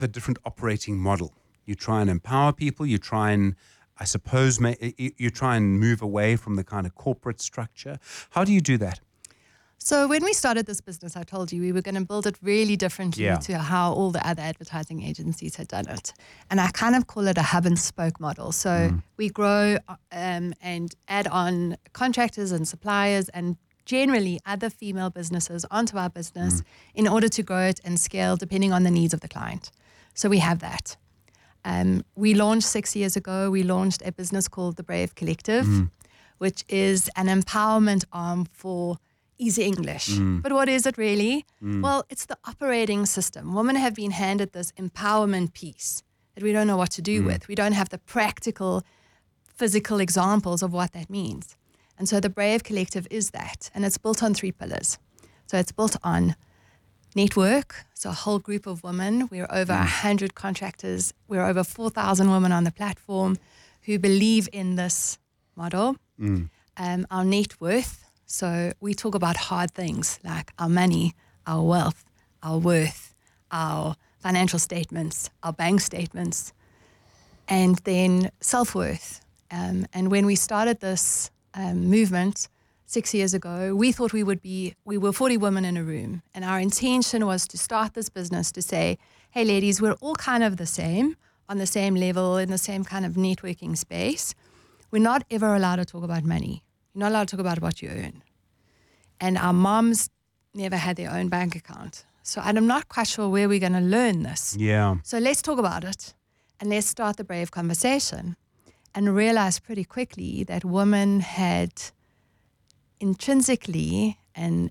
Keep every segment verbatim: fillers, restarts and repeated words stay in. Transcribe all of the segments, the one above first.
the different operating model. You try and empower people. You try and, I suppose, ma- you try and move away from the kind of corporate structure. How do you do that? So when we started this business, I told you we were going to build it really differently Yeah. to how all the other advertising agencies had done it. And I kind of call it a hub and spoke model. So mm. we grow um, and add on contractors and suppliers and generally other female businesses onto our business mm. in order to grow it and scale depending on the needs of the client. So we have that. Um, we launched six years ago, we launched a business called the Brave Collective, mm. which is an empowerment arm for easy English. Mm. But what is it really? Mm. Well, it's the operating system. Women have been handed this empowerment piece that we don't know what to do mm. with. We don't have the practical, physical examples of what that means. And so the Brave Collective is that. And it's built on three pillars. So it's built on network, so a whole group of women. We're over mm. one hundred contractors. We're over four thousand women on the platform who believe in this model. Mm. Um, our net worth, so we talk about hard things like our money, our wealth, our worth, our financial statements, our bank statements, and then self-worth. Um, and when we started this um, movement six years ago, we thought we would be, we were forty women in a room. And our intention was to start this business to say, hey, ladies, we're all kind of the same, on the same level, in the same kind of networking space. We're not ever allowed to talk about money. You're not allowed to talk about what you earn. And our moms never had their own bank account. So I'm not quite sure where we're going to learn this. Yeah. So let's talk about it. And let's start the brave conversation. And realize pretty quickly that women had intrinsically and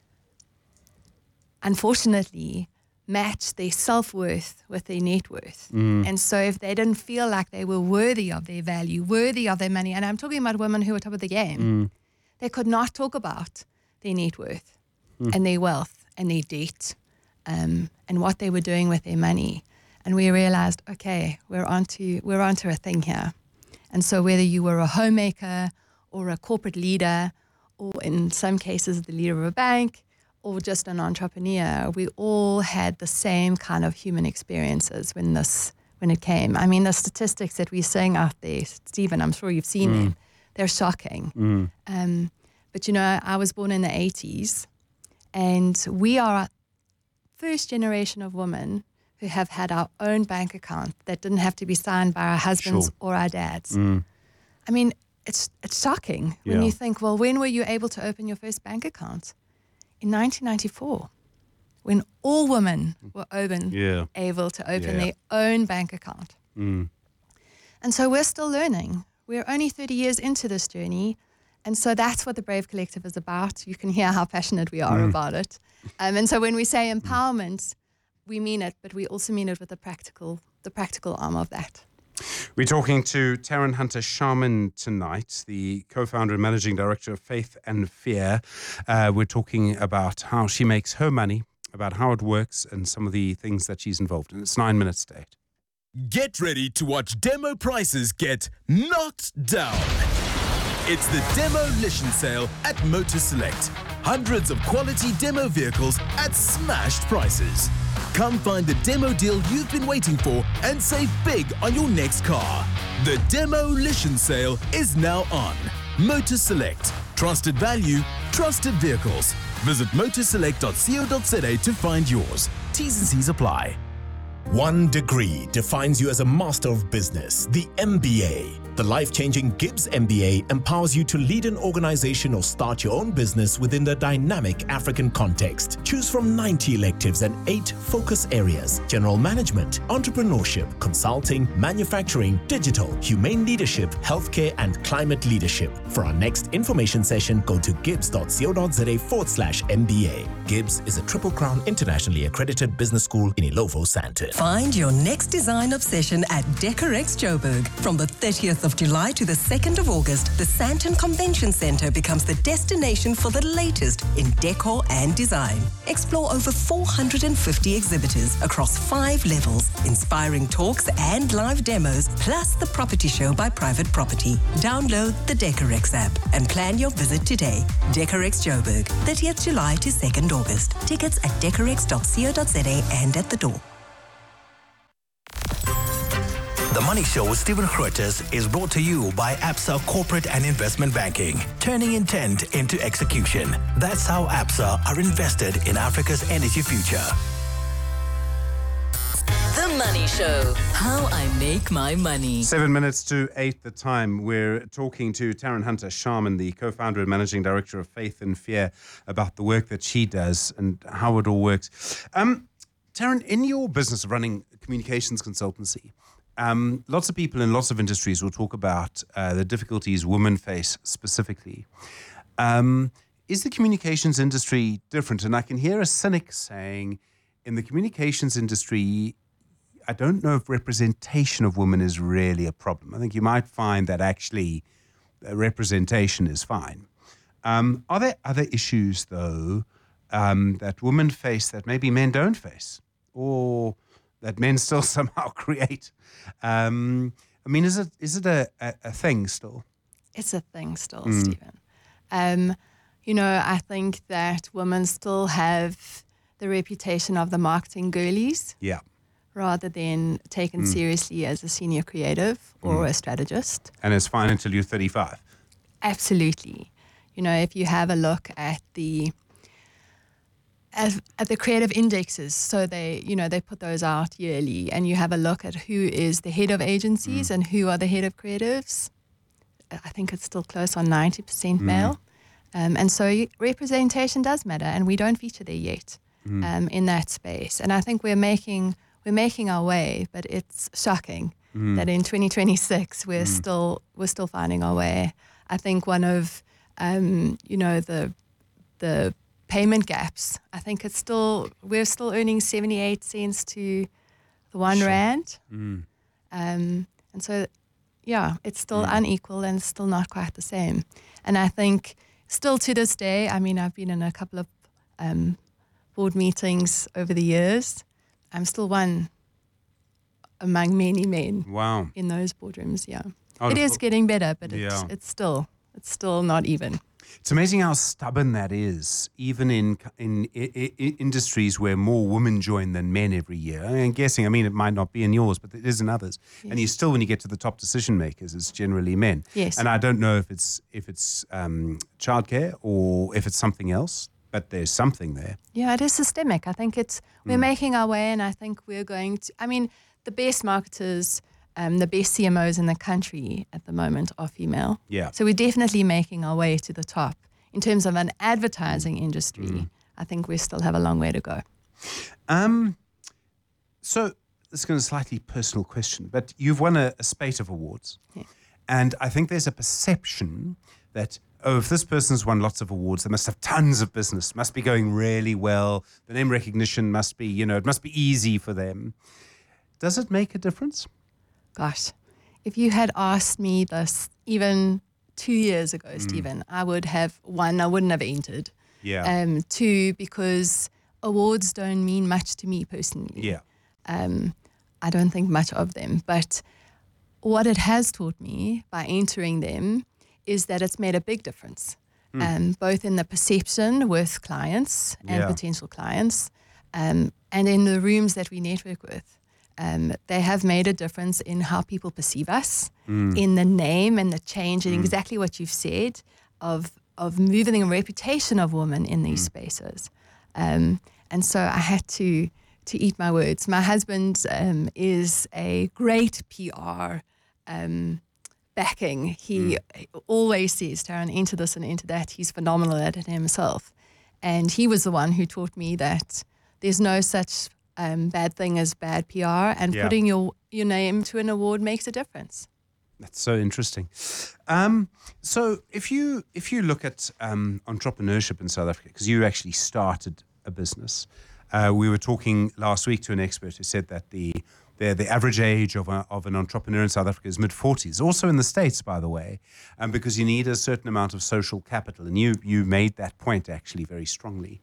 unfortunately matched their self-worth with their net worth. Mm. And so if they didn't feel like they were worthy of their value, worthy of their money, and I'm talking about women who are top of the game, mm. they could not talk about their net worth mm. and their wealth and their debt um, and what they were doing with their money. And we realized, okay, we're onto we're onto a thing here. And so whether you were a homemaker or a corporate leader, or in some cases the leader of a bank, or just an entrepreneur, we all had the same kind of human experiences when this when it came. I mean, the statistics that we're seeing out there, Stephen, I'm sure you've seen mm. them, they're shocking. Mm. Um, but, you know, I was born in the eighties, and we are a first generation of women who have had our own bank account that didn't have to be signed by our husbands sure. or our dads. Mm. I mean, it's it's shocking yeah. when you think, well, when were you able to open your first bank account? In nineteen ninety-four, when all women were open, yeah. able to open yeah. their own bank account. Mm. And so we're still learning. We're only thirty years into this journey. And so that's what the Brave Collective is about. You can hear how passionate we are mm. about it. Um, and so when we say empowerment, we mean it, but we also mean it with the practical, the practical arm of that. We're talking to Taryn Hunter-Sharman tonight, the co-founder and managing director of Faith and Fear. Uh, we're talking about how she makes her money, about how it works, and some of the things that she's involved in. It's nine minutes to eight. Get ready to watch demo prices get knocked down. It's the Demolition Sale at Motor Select. Hundreds of quality demo vehicles at smashed prices. Come find the demo deal you've been waiting for and save big on your next car. The Demolition Sale is now on. Motor Select. Trusted value, trusted vehicles. Visit motorselect dot co dot za to find yours. T's and C's apply. One degree defines you as a master of business, the M B A. The life-changing Gibbs M B A empowers you to lead an organization or start your own business within the dynamic African context. Choose from ninety electives and eight focus areas: general management, entrepreneurship, consulting, manufacturing, digital, humane leadership, healthcare, and climate leadership. For our next information session, go to gibbs dot co dot za forward slash M B A. Gibbs is a Triple Crown internationally accredited business school in Ilovo, Sandton. Find your next design obsession at Decorex Joburg. From the thirtieth of July to the second of August, the Sandton Convention Centre becomes the destination for the latest in decor and design. Explore over four hundred fifty exhibitors across five levels, inspiring talks and live demos, plus the property show by Private Property. Download the Decorex app and plan your visit today. Decorex Joburg, thirtieth of July to second of August. Tickets at decorex dot co dot za and at the door. The Money Show with Stephen Grootes is brought to you by Absa Corporate and Investment Banking, turning intent into execution. That's how Absa are invested in Africa's energy future. The Money Show, how I make my money. Seven minutes to eight the time. We're talking to Taryn Hunter-Sharman, the co-founder and managing director of Faith and Fear, about the work that she does and how it all works. Um, Taryn, in your business of running a communications consultancy, um, lots of people in lots of industries will talk about uh, the difficulties women face specifically. Um, is the communications industry different? And I can hear a cynic saying, in the communications industry, I don't know if representation of women is really a problem. I think you might find that actually uh, representation is fine. Um, are there other issues, though, um, that women face that maybe men don't face, or that men still somehow create? Um, I mean, is it is it a, a, a thing still? It's a thing still, Mm. Stephen. Um, you know, I think that women still have the reputation of the marketing girlies, Yeah. rather than taken seriously as a senior creative or a strategist. And it's fine until you're thirty-five. Absolutely. You know, if you have a look at the at, at the creative indexes, so they, you know, they put those out yearly, and you have a look at who is the head of agencies and who are the head of creatives. I think it's still close on ninety percent male. Um, and so you- representation does matter, and we don't feature there yet um, in that space. And I think we're making we're making our way, but it's shocking that in twenty twenty-six we're still we're still finding our way. I think one of um, you know the the payment gaps. I think it's still we're still earning seventy-eight cents to the one rand, um, and so yeah, it's still unequal and still not quite the same. And I think still to this day, I mean, I've been in a couple of um, board meetings over the years. I'm still one among many men Wow. in those boardrooms. Yeah, I it would is thought- getting better, but it's Yeah. it's still it's still not even. It's amazing how stubborn that is, even in in, i i industries where more women join than men every year. I'm guessing, I mean, it might not be in yours, but it is in others. And you still, when you get to the top decision makers, it's generally men. Yes. And I don't know if it's if it's um, childcare or if it's something else, but there's something there. Yeah, it is systemic. I think it's we're making our way, and I think we're going to. I mean, the best marketers, um, the best C M Os in the country at the moment are female. Yeah. So we're definitely making our way to the top. In terms of an advertising industry, I think we still have a long way to go. Um, so this is going to be a slightly personal question, but you've won a, a spate of awards. Yeah. And I think there's a perception that, oh, if this person's won lots of awards, they must have tons of business, must be going really well. The name recognition must be, you know, it must be easy for them. Does it make a difference? Gosh, if you had asked me this even two years ago, Stephen, I would have, one, I wouldn't have entered. Yeah. Um, two, because awards don't mean much to me personally. Yeah. Um, I don't think much of them. But what it has taught me by entering them is that it's made a big difference, um, both in the perception with clients and Yeah. potential clients, um, and in the rooms that we network with. Um, they have made a difference in how people perceive us, in the name and the change, and exactly what you've said of of moving the reputation of women in these spaces. Um, and so I had to to eat my words. My husband um, is a great P R um, backing. He always says, Taryn, enter this and enter that. He's phenomenal at it himself. And he was the one who taught me that there's no such um, bad thing as bad P R, and Yeah. putting your, your name to an award makes a difference. That's so interesting. Um, so if you if you look at um, entrepreneurship in South Africa, because you actually started a business, uh, we were talking last week to an expert who said that the the, the average age of, a, of an entrepreneur in South Africa is mid forties, also in the States, by the way, um, because you need a certain amount of social capital. And you you made that point actually very strongly.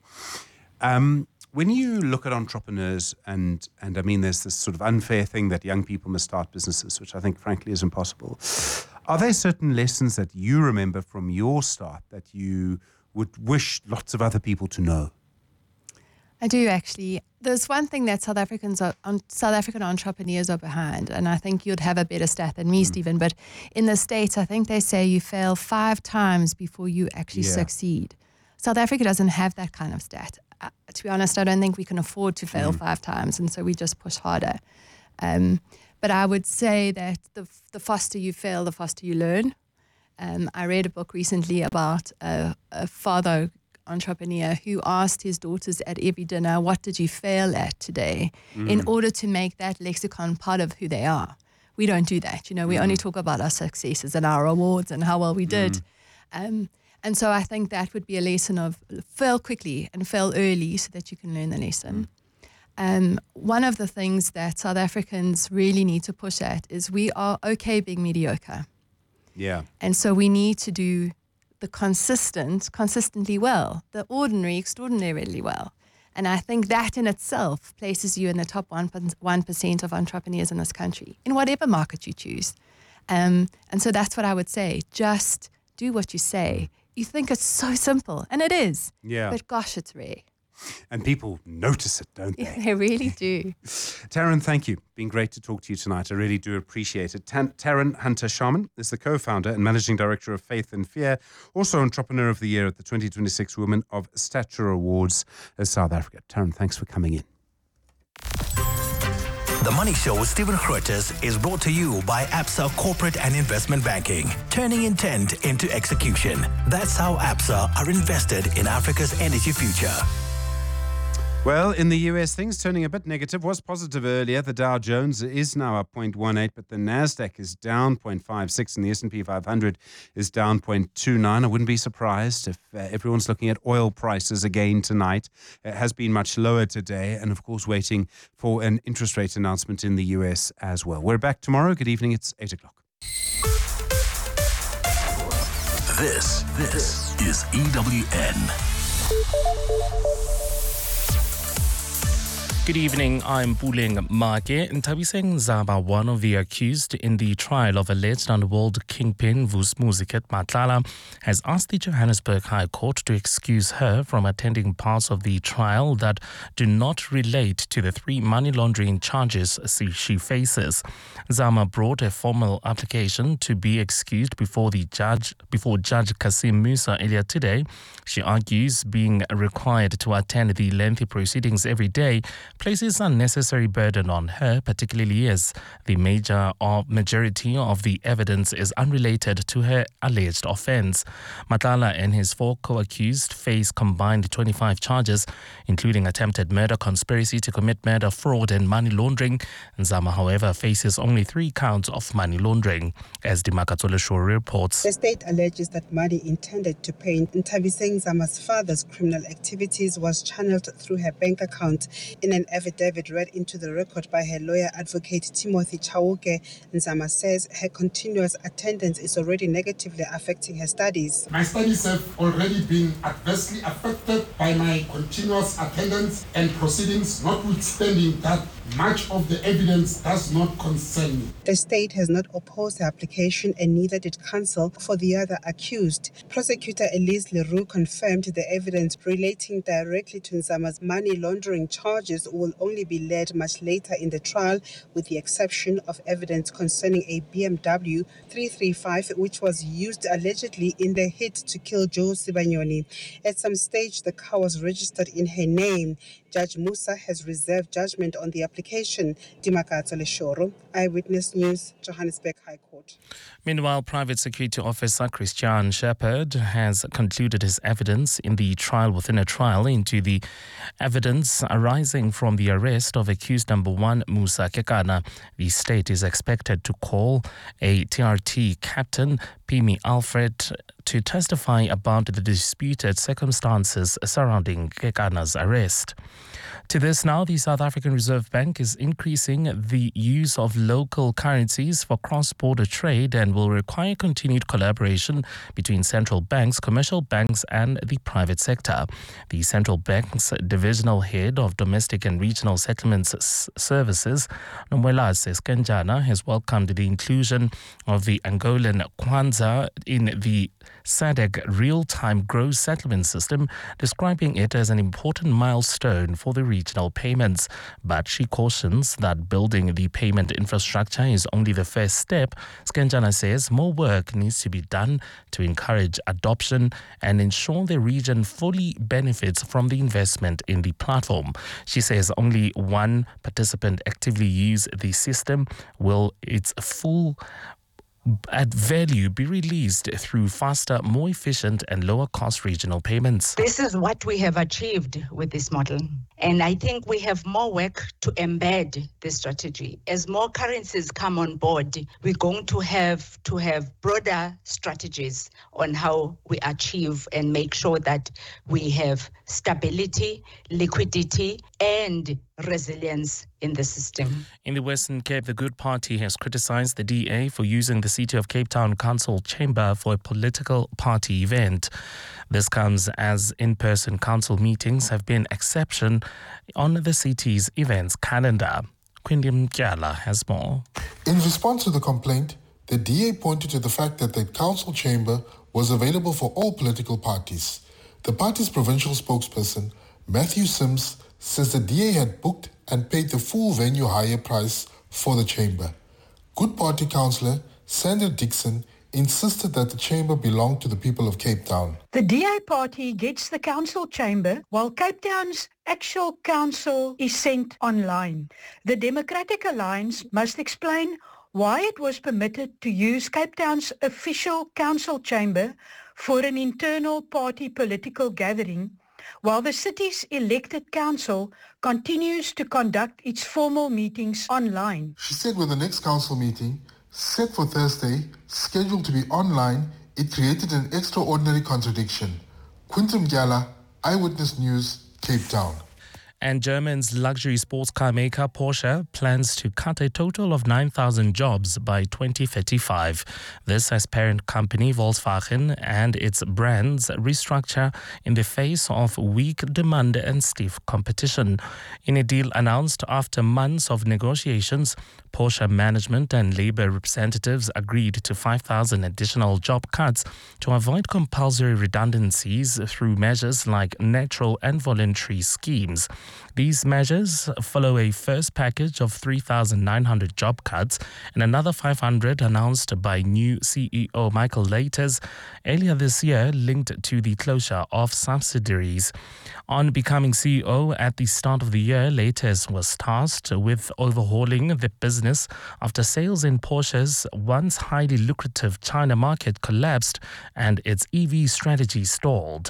Um, when you look at entrepreneurs, and and I mean, there's this sort of unfair thing that young people must start businesses, which I think, frankly, is impossible. Are there certain lessons that you remember from your start that you would wish lots of other people to know? I do actually. There's one thing that South Africans are, um, South African entrepreneurs are behind, and I think you'd have a better stat than me, mm. Stephen. But in the States, I think they say you fail five times before you actually yeah. succeed. South Africa doesn't have that kind of stat. Uh, to be honest, I don't think we can afford to fail mm. five times, and so we just push harder. Um, but I would say that the the faster you fail, the faster you learn. Um, I read a book recently about a, a father entrepreneur who asked his daughters at every dinner, what did you fail at today, mm. in order to make that lexicon part of who they are. We don't do that. You know, we mm. only talk about our successes and our awards and how well we did. Mm. Um, and so I think that would be a lesson of fail quickly and fail early so that you can learn the lesson. Um, one of the things that South Africans really need to push at is we are okay being mediocre. Yeah. And so we need to do the consistent, consistently well, the ordinary, extraordinarily well. And I think that in itself places you in the top one percent of entrepreneurs in this country, in whatever market you choose. Um, and so that's what I would say. Just do what you say. You think it's so simple, and it is. Yeah. But gosh, it's rare. And people notice it, don't they? Yeah, they really do. Taryn, thank you. Been great to talk to you tonight. I really do appreciate it. Tan- Taryn Hunter-Sharman is the co-founder and managing director of Faith and Fear, also Entrepreneur of the Year at the twenty twenty-six Women of Stature Awards in South Africa. Taryn, thanks for coming in. The Money Show with Stephen Grootes is brought to you by Absa Corporate and Investment Banking, turning intent into execution. That's how Absa are invested in Africa's energy future. Well, in the U S, things turning a bit negative. Was positive earlier. The Dow Jones is now up zero point one eight, but the Nasdaq is down zero point five six, and the S and P five hundred is down zero point two nine. I wouldn't be surprised if uh, everyone's looking at oil prices again tonight. It has been much lower today, and of course, waiting for an interest rate announcement in the U S as well. We're back tomorrow. Good evening. It's eight o'clock. This, this is E W N. Good evening, I'm Puleng Make. Nthabiseng Zaba, one of the accused in the trial of alleged underworld kingpin Vusimuzi Matlala, has asked the Johannesburg High Court to excuse her from attending parts of the trial that do not relate to the three money laundering charges she faces. Zama brought a formal application to be excused before the judge, before Judge Kasim Musa earlier today. She argues being required to attend the lengthy proceedings every day places unnecessary burden on her, particularly as the major or majority of the evidence is unrelated to her alleged offence. Matlala and his four co-accused face combined twenty-five charges, including attempted murder, conspiracy to commit murder, fraud and money laundering. Nzama, however, faces only three counts of money laundering. As Dimakatsole Shore reports, the state alleges that money intended to pay Nthabiseng Zama's father's criminal activities was channeled through her bank account. In an affidavit read into the record by her lawyer, Advocate Timothy Chauke, Nzama says her continuous attendance is already negatively affecting her studies. My studies have already been adversely affected by my continuous attendance and proceedings, notwithstanding that much of the evidence does not concern me. The state has not opposed the application, and neither did counsel for the other accused. Prosecutor Elise Leroux confirmed the evidence relating directly to Nzama's money laundering charges will only be led much later in the trial, with the exception of evidence concerning a B M W three thirty-five, which was used allegedly in the hit to kill Joe Sibanyoni. At some stage, the car was registered in her name. Judge Musa has reserved judgment on the application. Dimakatsole Shoro, Eyewitness News, Johannesburg High Court. Meanwhile, Private Security Officer Christian Shepherd has concluded his evidence in the trial within a trial into the evidence arising from the arrest of accused number one, Musa Kekana. The state is expected to call a T R T captain, Pimi Alfred, to testify about the disputed circumstances surrounding Kekana's arrest. To this now, the South African Reserve Bank is increasing the use of local currencies for cross-border trade and will require continued collaboration between central banks, commercial banks and the private sector. The central bank's divisional head of domestic and regional settlements s- services, Nomwelase Skenjana, has welcomed the inclusion of the Angolan Kwanza Bonanza in the S A D C real-time gross settlement system, describing it as an important milestone for the regional payments. But she cautions that building the payment infrastructure is only the first step. Skenjana says more work needs to be done to encourage adoption and ensure the region fully benefits from the investment in the platform. She says only one participant actively use the system will its full add value be released through faster, more efficient and lower cost regional payments. This is what we have achieved with this model. And I think we have more work to embed this strategy. As more currencies come on board, we're going to have to have broader strategies on how we achieve and make sure that we have stability, liquidity, and resilience in the system. In the Western Cape, the Good Party has criticised the D A for using the City of Cape Town Council chamber for a political party event. This comes as in-person council meetings have been exception on the city's events calendar. Quindi Mkyala has more. In response to the complaint, the D A pointed to the fact that the council chamber was available for all political parties. The party's provincial spokesperson, Matthew Sims, says the D A had booked and paid the full venue hire price for the chamber. Good Party councillor Sandra Dixon insisted that the chamber belonged to the people of Cape Town. The D A party gets the council chamber while Cape Town's actual council is sent online. The Democratic Alliance must explain why it was permitted to use Cape Town's official council chamber for an internal party political gathering, while the city's elected council continues to conduct its formal meetings online. She said with the next council meeting, set for Thursday, scheduled to be online, it created an extraordinary contradiction. Quintum Gyala, Eyewitness News, Cape Town. And German's luxury sports car maker Porsche plans to cut a total of nine thousand jobs by twenty thirty-five. This as parent company Volkswagen and its brands restructure in the face of weak demand and stiff competition. In a deal announced after months of negotiations, Porsche management and labor representatives agreed to five thousand additional job cuts to avoid compulsory redundancies through measures like natural and voluntary schemes. These measures follow a first package of three thousand nine hundred job cuts and another five hundred announced by new C E O Michael Laters earlier this year, linked to the closure of subsidiaries. On becoming C E O at the start of the year, Laters was tasked with overhauling the business after sales in Porsche's once highly lucrative China market collapsed and its E V strategy stalled.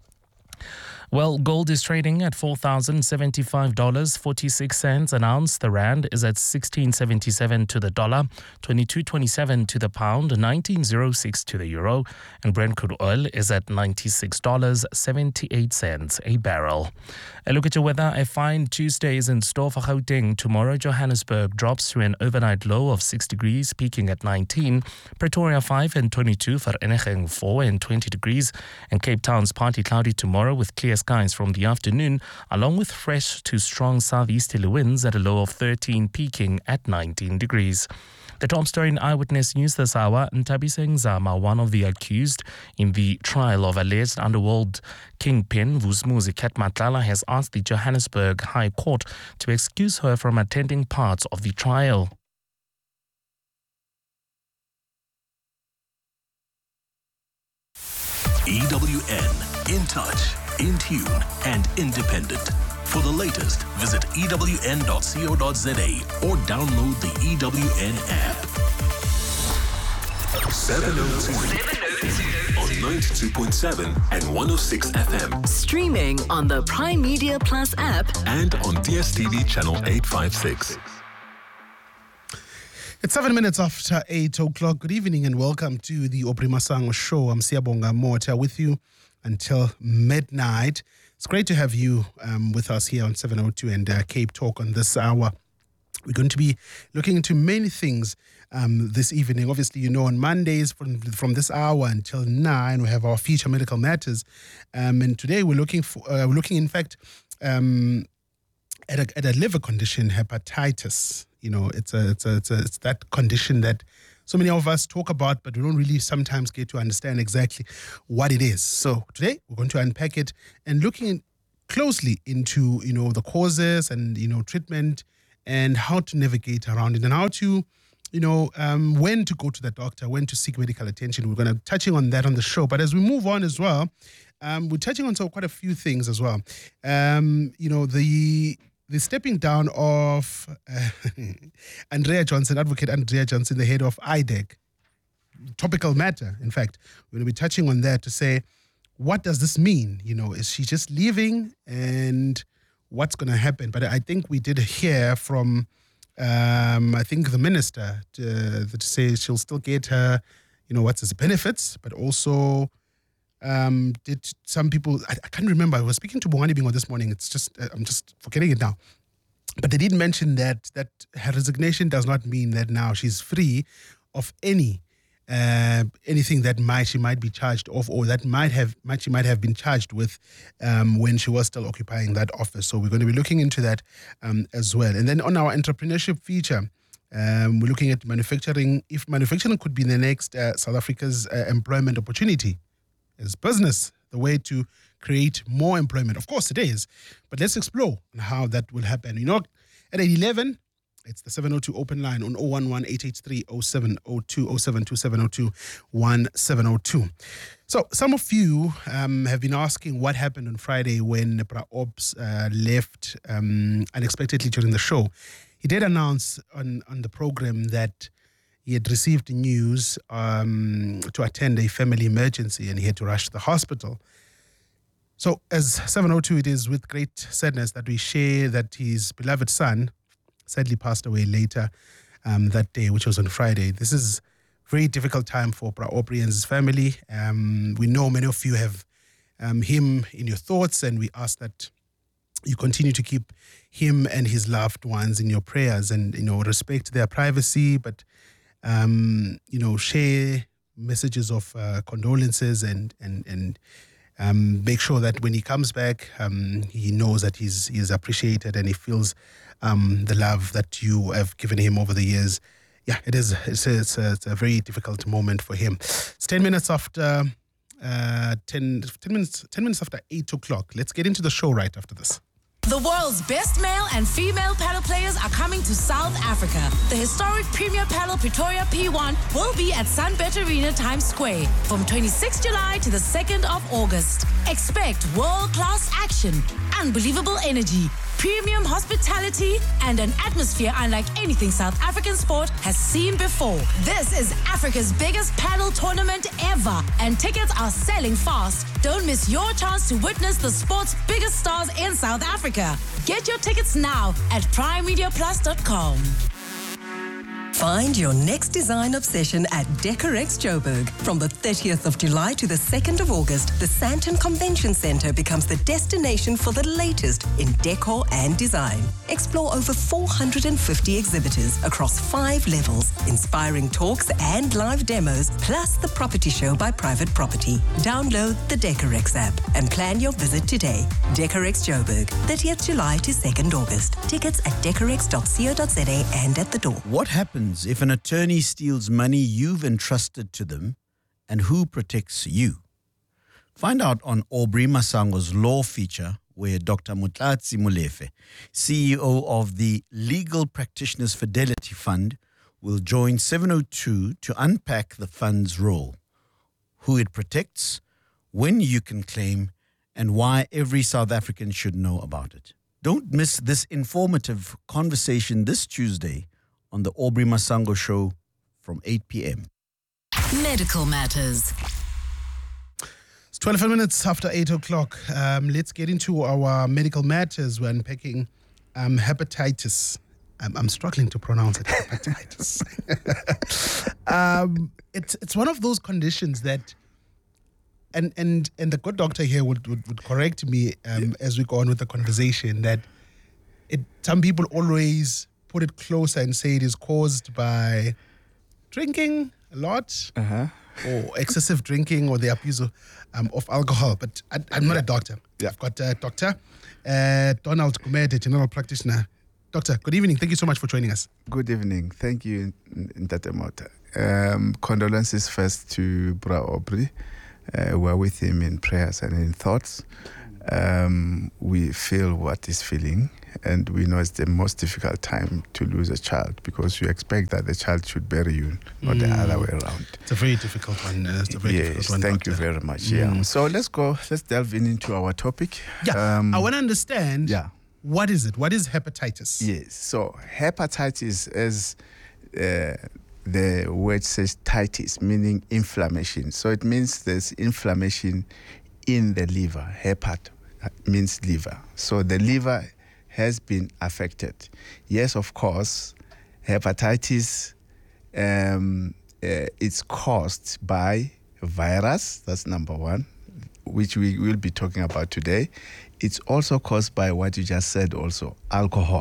Well, gold is trading at four thousand seventy-five dollars and forty-six cents an ounce. The rand is at sixteen seventy-seven to the dollar, twenty-two twenty-seven to the pound, nineteen oh six to the euro, and Brent crude oil is at ninety-six dollars and seventy-eight cents a barrel. A look at your weather. A fine Tuesday is in store for Gauteng. Tomorrow, Johannesburg drops to an overnight low of six degrees, peaking at nineteen. Pretoria five and twenty-two, Vereeniging four and twenty degrees, and Cape Town's partly cloudy tomorrow with clear skies from the afternoon, along with fresh to strong southeasterly winds at a low of thirteen, peaking at nineteen degrees. The top story in Eyewitness News this hour, Nthabiseng Zama, one of the accused in the trial of alleged underworld kingpin Vusumuzi Cat Matlala, has asked the Johannesburg High Court to excuse her from attending parts of the trial. E W N, in touch, in tune and independent. For the latest, visit E W N dot co dot za or download the E W N app. seven oh two on ninety-two point seven and one oh six F M. Streaming on the Prime Media Plus app and on D S T V channel eight fifty-six. It's seven minutes after eight o'clock. Good evening and welcome to the Aubrey Masango Show. I'm Siyabonga Mota with you until midnight. It's great to have you um, with us here on seven oh two and uh, Cape Talk on this hour. We're going to be looking into many things um, this evening. Obviously, you know, on Mondays from, from this hour until nine, we have our feature medical matters. Um, and today we're looking for, uh, we're looking, in fact, um, at, a, at a liver condition, hepatitis. You know, it's a, it's a, it's a, it's that condition that so many of us talk about, but we don't really sometimes get to understand exactly what it is. So today we're going to unpack it and looking closely into, you know, the causes and, you know, treatment and how to navigate around it and how to, you know, um, when to go to the doctor, when to seek medical attention. We're going to touching on that on the show. But as we move on as well, um, we're touching on so quite a few things as well. Um, you know, the the stepping down of uh, Andrea Johnson, Advocate Andrea Johnson, the head of I D E C. Topical matter, in fact. We're going to be touching on that to say, what does this mean? You know, is she just leaving and what's going to happen? But I think we did hear from, um, I think, the minister to, to say she'll still get her, you know, what's his benefits, but also um, did some people, I, I can't remember, I was speaking to Bongani Bingo this morning, it's just, uh, I'm just forgetting it now. But they did mention that that her resignation does not mean that now she's free of any Uh, anything that might she might be charged of, or that might have might she might have been charged with um, when she was still occupying that office. So we're going to be looking into that um, as well. And then on our entrepreneurship feature, um, we're looking at manufacturing. If manufacturing could be the next uh, South Africa's uh, employment opportunity, is business the way to create more employment? Of course it is, but let's explore how that will happen. You know, at eleven. It's the seven oh two open line on oh one one, eight eight three, oh seven oh two, oh seven two seven oh two, one seven oh two. So some of you um, have been asking what happened on Friday when Bra Ops uh, left um, unexpectedly during the show. He did announce on, on the program that he had received news um, to attend a family emergency and he had to rush to the hospital. So as seven oh two, it is with great sadness that we share that his beloved son sadly passed away later um, that day, which was on Friday. This is a very difficult time for Bra Aubrey and his family. Um, we know many of you have um, him in your thoughts, and we ask that you continue to keep him and his loved ones in your prayers and, you know, respect their privacy, but, um, you know, share messages of uh, condolences and, and, and um, make sure that when he comes back, um, he knows that he's, he's appreciated and he feels Um, the love that you have given him over the years. Yeah, it is. It's a, it's a, it's a very difficult moment for him. It's ten minutes after uh, ten, ten minutes, ten minutes after eight o'clock. Let's get into the show right after this. The world's best male and female paddle players are coming to South Africa. The historic Premier Paddle Pretoria P one will be at Sunbet Arena Times Square from twenty-sixth of July to the second of August. Expect world-class action, unbelievable energy, premium hospitality, and an atmosphere unlike anything South African sport has seen before. This is Africa's biggest paddle tournament ever, and tickets are selling fast. Don't miss your chance to witness the sport's biggest stars in South Africa. Get your tickets now at prime media plus dot com. Find your next design obsession at Decorex Joburg. From the thirtieth of July to the second of August, the Sandton Convention Centre becomes the destination for the latest in decor and design. Explore over four hundred fifty exhibitors across five levels, inspiring talks and live demos, plus the property show by Private Property. Download the Decorex app and plan your visit today. Decorex Joburg, thirtieth of July to second of August. Tickets at decorex dot co dot za and at the door. What happens if an attorney steals money you've entrusted to them, and who protects you? Find out on Aubrey Masango's law feature, where Doctor Mutlatsi Molefe, C E O of the Legal Practitioners Fidelity Fund, will join seven oh two to unpack the fund's role, who it protects, when you can claim, and why every South African should know about it. Don't miss this informative conversation this Tuesday on the Aubrey Masango Show from eight p.m. Medical Matters. It's twenty-five minutes after eight o'clock. Um, let's get into our medical matters. We're unpacking um, hepatitis. I'm, I'm struggling to pronounce it, hepatitis. um, it's it's one of those conditions that, and and and the good doctor here would, would, would correct me um, as we go on with the conversation, that it some people always put it closer and say it is caused by drinking a lot, uh-huh. or excessive drinking, or the abuse of, um, of alcohol. But I, I'm not yeah. a doctor. Yeah. I've got a doctor, uh, Donald Gumede, general practitioner. Doctor, good evening. Thank you so much for joining us. Good evening. Thank you, Ntate Mota. Um, condolences first to Bra Aubrey. Uh, we're with him in prayers and in thoughts. Um, we feel what he's feeling, and we know it's the most difficult time to lose a child because you expect that the child should bury you, not mm. the other way around. It's a very difficult one. Uh, it's a very yes, difficult one, thank Doctor. you very much. Mm. Yeah. So let's go. Let's delve in into our topic. Yeah. Um, I want to understand. Yeah. What is it? What is hepatitis? Yes. So hepatitis is uh, the word says titis, meaning inflammation. So it means there's inflammation in the liver. Hepat means liver. So the liver has been affected. Yes, of course, hepatitis um, uh, it's caused by virus. That's number one, which we will be talking about today. It's also caused by what you just said also, alcohol.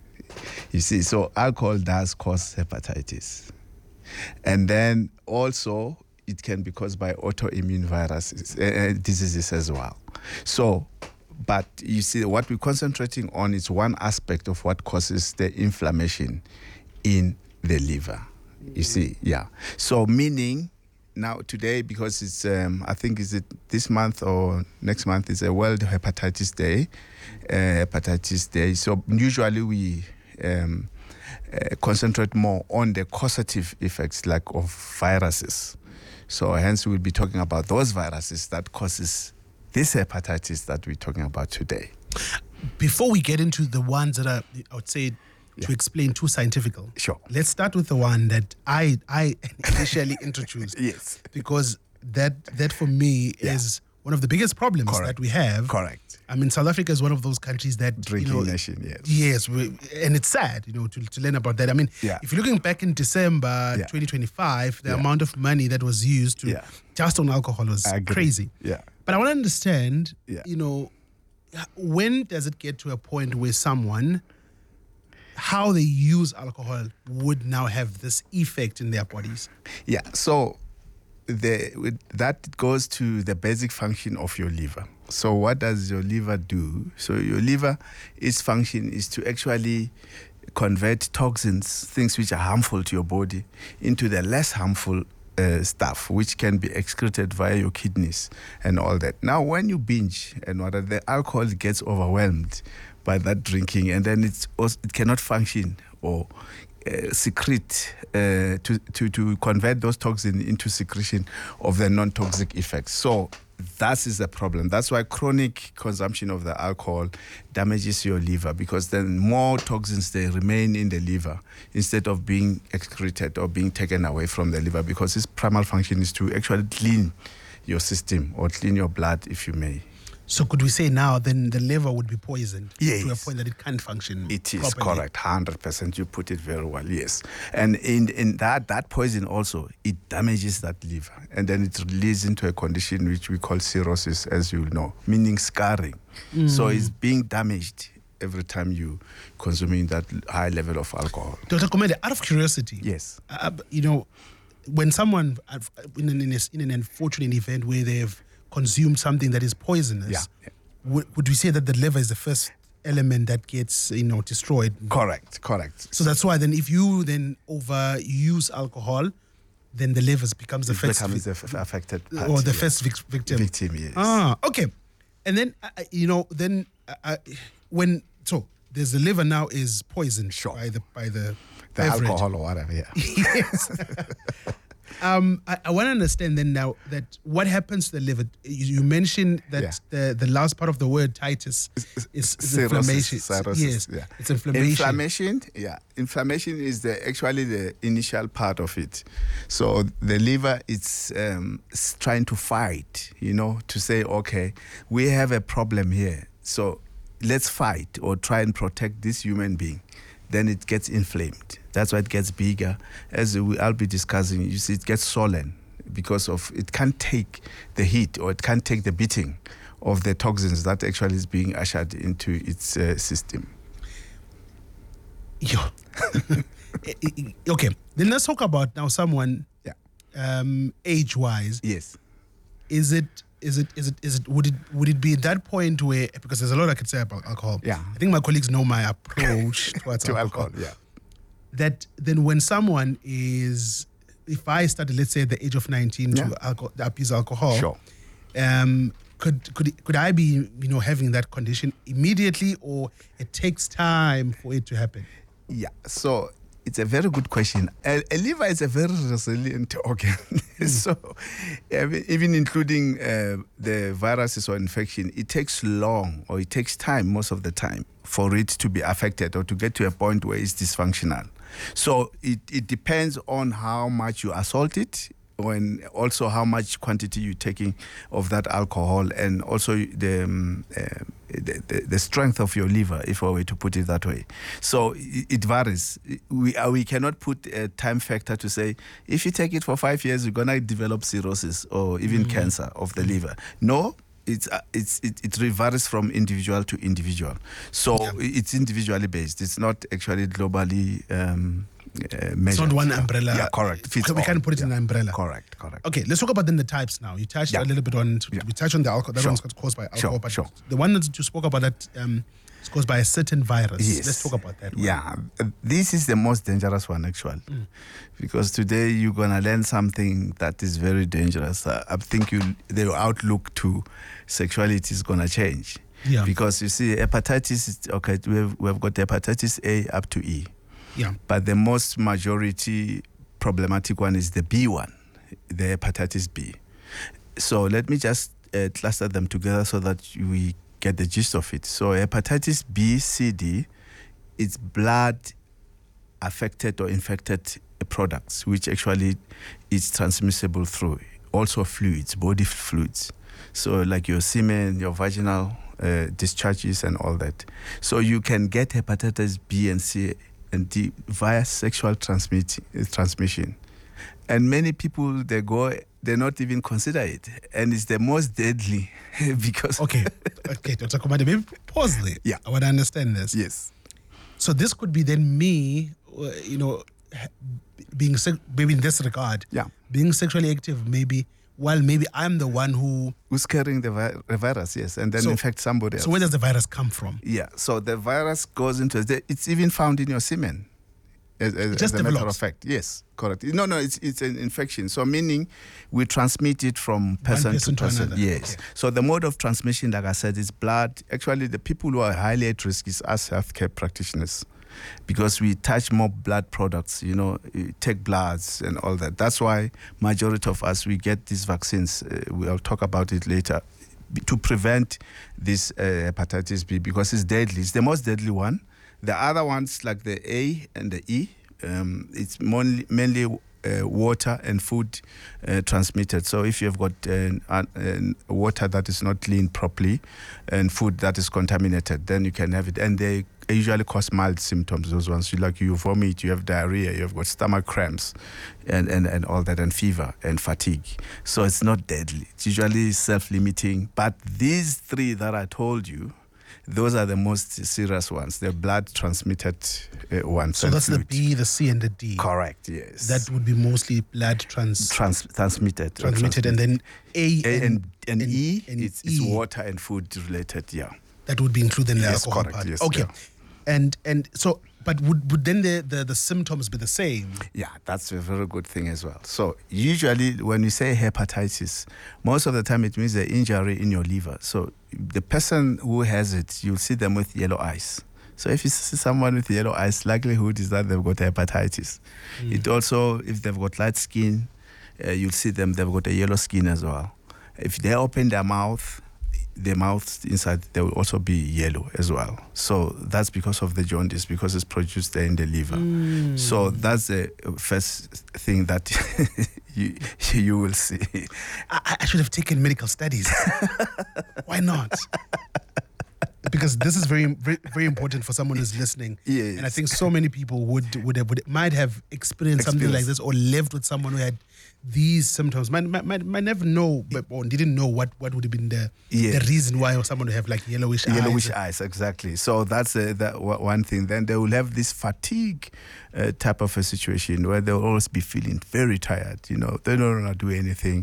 You see, so alcohol does cause hepatitis. And then also it can be caused by autoimmune viruses, uh, diseases as well. So, but you see, what we're concentrating on is one aspect of what causes the inflammation in the liver. You see, yeah. So meaning, now today, because it's, um, I think is it this month or next month is a World Hepatitis Day, uh, Hepatitis Day. So usually we um, uh, concentrate more on the causative effects, like of viruses. So hence we'll be talking about those viruses that causes this hepatitis that we're talking about today. Before we get into the ones that are, I would say, to Yeah. explain too scientific. Sure. Let's start with the one that I I initially introduced. Yes. Because that that for me Yeah. is one of the biggest problems Correct. that we have. Correct. I mean, South Africa is one of those countries that Drinking you know, nation, yes. Yes, we, and it's sad, you know, to, to learn about that. I mean, Yeah. if you're looking back in December Yeah. twenty twenty-five, the Yeah. amount of money that was used to Yeah. just on alcohol was I agree. crazy. Yeah. But I want to understand, Yeah. you know, when does it get to a point where someone, how they use alcohol would now have this effect in their bodies? Yeah, so the with- that goes to the basic function of your liver. So what does your liver do? So your liver, its function is to actually convert toxins, things which are harmful to your body, into the less harmful uh, stuff, which can be excreted via your kidneys and all that. Now, when you binge and what the alcohol gets overwhelmed by that drinking, and then it's also, it cannot function or uh, secrete uh, to, to, to convert those toxins into secretion of the non-toxic effects. So that is the problem. That's why chronic consumption of the alcohol damages your liver, because then more toxins, they remain in the liver instead of being excreted or being taken away from the liver, because its primal function is to actually clean your system or clean your blood, if you may. So could we say now then the liver would be poisoned Yes. to a point that it can't function? It is properly? correct, one hundred percent. You put it very well, yes. And in, in that, that poison also, it damages that liver. And then it leads into a condition which we call cirrhosis, as you know, meaning scarring. Mm. So it's being damaged every time you consuming that high level of alcohol. Doctor Komende, out of curiosity, Yes. uh, you know, when someone, uh, in an, in, a, in an unfortunate event where they've consumed something that is poisonous, Yeah, yeah. Would, would we say that the liver is the first element that gets, you know, destroyed? Correct, correct. So that's why then if you then overuse alcohol, then the liver becomes the It first becomes vic- the f- affected or party, the yes. first vic- victim. Victim, yes. Ah, okay. And then, uh, uh, you know, then uh, uh, when, so there's the liver now is poisoned Sure. by the, by the, The beverage. alcohol or whatever, yeah. Yes. um, I, I want to understand then now that what happens to the liver. You, you mentioned that Yeah. the, the last part of the word titus is, is Cirrhosis, inflammation. cirrhosis, Yes, yeah. it's inflammation. Inflammation, yeah. Inflammation is the actually the initial part of it. So the liver is um, s- trying to fight, you know, to say, okay, we have a problem here. So let's fight or try and protect this human being. Then it gets inflamed. That's why it gets bigger. As we, I'll be discussing, you see, it gets swollen because of it can't take the heat or it can't take the beating of the toxins that actually is being ushered into its uh, system. Yo. Okay, then let's talk about now someone Yeah. um, age-wise. Yes. Is it is it is it is it would it would it be that point where, because there's a lot I could say about alcohol. Yeah. I think my colleagues know my approach towards to alcohol. alcohol. Yeah. That then when someone is, if I started, let's say at the age of nineteen Yeah. to alcohol, abuse alcohol, Sure. um, could could could I be, you know, having that condition immediately, or it takes time for it to happen? Yeah. So it's a very good question. A, a liver is a very resilient organ. So I mean, even including uh, the viruses or infection, it takes long, or it takes time most of the time for it to be affected or to get to a point where it's dysfunctional. So it, it depends on how much you assault it, and also how much quantity you're taking of that alcohol, and also the, um, uh, the, the the strength of your liver, if I were to put it that way. So it, it varies. We uh, we cannot put a time factor to say if you take it for five years you're gonna develop cirrhosis or even Mm. cancer of the liver. No. It's uh, it's it, it varies from individual to individual, so it's individually based. It's not actually globally um, uh, measured. It's not one umbrella. Yeah, correct. Fits We all. can't put it in Yeah. an umbrella. Correct, correct. Okay, let's talk about then the types now. You touched Yeah. a little bit on. We touched on the alcohol. That Sure. one's caused by alcohol, Sure, but sure. the one that you spoke about that um, is caused by a certain virus. Yes. Let's talk about that one. Yeah, uh, this is the most dangerous one actually, Mm. because today you're gonna learn something that is very dangerous. Uh, I think you the outlook to sexuality is gonna change. Yeah. Because you see, hepatitis is okay. We've we've got hepatitis A up to E. Yeah. But the most majority problematic one is the B one, the hepatitis B. So let me just uh, cluster them together so that we get the gist of it. So hepatitis B, C, D, it's blood affected or infected products, which actually is transmissible through also fluids, body fluids. So like your semen, your vaginal uh, discharges and all that. So you can get hepatitis B and C and D via sexual transmit, uh, transmission. And many people, they go, they not even consider it. And it's the most deadly because... Okay, okay, Doctor Komade, maybe pause there. Yeah. I want to understand this. Yes. So this could be then me, uh, you know, ha- being, se- maybe in this regard, Yeah. being sexually active, maybe, well, maybe I'm the one who... Who's carrying the, vi- the virus, yes, and then So- infect somebody else. So where does the virus come from? Yeah, so the virus goes into, the, it's even found in your semen. As, as, just as a matter develops. of fact, yes, correct. No, no, it's it's an infection. So meaning we transmit it from person, person to to person. another. Yes. Okay. So the mode of transmission, like I said, is blood. Actually, the people who are highly at risk is us healthcare practitioners, because we touch more blood products. You know, you take bloods and all that. That's why majority of us we get these vaccines. Uh, we'll talk about it later, to prevent this uh, hepatitis B, because it's deadly. It's the most deadly one. The other ones, like the A and the E, um, it's mainly, mainly uh, water and food uh, transmitted. So if you've got uh, uh, water that is not cleaned properly and food that is contaminated, then you can have it. And they usually cause mild symptoms, those ones. You, like you vomit, you have diarrhea, you've got stomach cramps and, and, and all that, and fever and fatigue. So it's not deadly. It's usually self-limiting. But these three that I told you, those are the most serious ones, the blood transmitted uh, ones. So and that's fluid. the B, the C, and the D. Correct, yes. That would be mostly blood trans- Trans- transmitted. transmitted, and then A, A and, and, and, E, and it's, E. it's water and food related, yeah. That would be included in the Yes, alcohol correct, part. yes, Okay. yeah. And and so, but would, would then the, the, the symptoms be the same? Yeah, that's a very good thing as well. So usually when we say hepatitis, most of the time it means the injury in your liver. So the person who has it, you'll see them with yellow eyes. So if you see someone with yellow eyes, likelihood is that they've got hepatitis. Mm. It also, if they've got light skin, uh, you'll see them, they've got a yellow skin as well. If they open their mouth, the mouth inside, they will also be yellow as well. So that's because of the jaundice, because it's produced there in the liver. Mm. So that's the first thing that you you will see. I, I should have taken medical studies. Why not? Because this is very, very, very important for someone who's listening. Yes. And I think so many people would would have, would might have experienced something like Experience. this, or lived with someone who had these symptoms might, might, might, might never know but, or didn't know what, what would have been the, Yeah. the reason why someone would have like yellowish eyes. Yellowish eyes, exactly. So that's uh, that w- one thing. Then they will have this fatigue uh, type of a situation where they'll always be feeling very tired. You know, they don't want to do anything.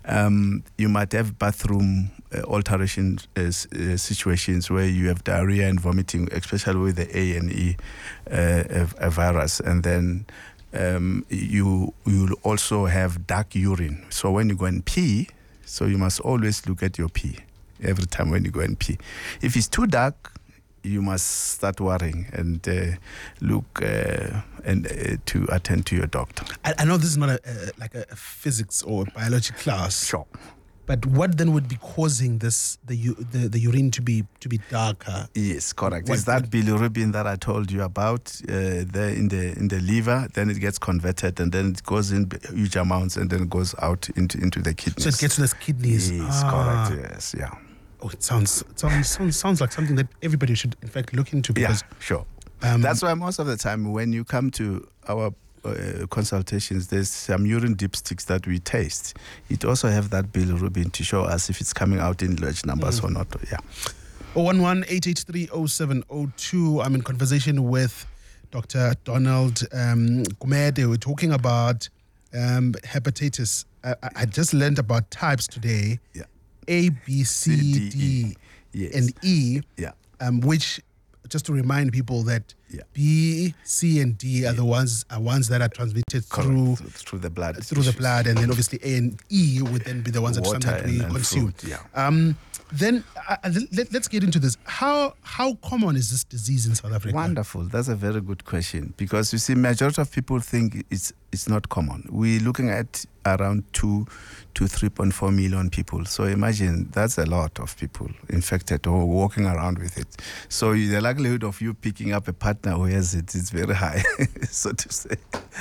Um, you might have bathroom uh, alteration uh, s- uh, situations where you have diarrhea and vomiting, especially with the A and E uh, a, a virus, and then. Um, you you'll also have dark urine. So when you go and pee, so you must always look at your pee every time when you go and pee. If it's too dark, you must start worrying and uh, look uh, and uh, to attend to your doctor. I, I know this is not a, uh, like a physics or biology class. Sure. But what then would be causing this the u- the, the urine to be to be darker? Yes, correct. What- It's that bilirubin that I told you about uh, there in the in the liver. Then it gets converted, and then it goes in huge amounts, and then goes out into into the kidneys. So it gets to the kidneys. Yes, Ah. correct. Yes, yeah. Oh, it sounds it sounds sounds, sounds like something that everybody should in fact look into because yeah, sure. Um, That's why most of the time when you come to our uh, consultations, there's some urine dipsticks that we taste. It also have that bilirubin to show us if it's coming out in large numbers Mm. or not. Yeah. oh one one, eight eight three, oh seven oh two. I'm in conversation with Doctor Donald um, Gumede. We're talking about um, hepatitis. I, I- I just learned about types today. Yeah. A, B, C, D, Yes. and E. Yeah. Um, which, just to remind people that Yeah. B, C, and D are the ones are ones that are transmitted Correct. through through the blood. through the blood, and then obviously A and E would then be the ones that, Water that we and- and consume. food, yeah. Um, then uh, uh, let, let's get into this. How how common is this disease in South Africa? Wonderful. That's a very good question because you see, majority of people think it's it's not common. We're looking at around two to three point four million people. So imagine that's a lot of people infected or walking around with it. So the likelihood of you picking up a partner who has it is very high, so to say.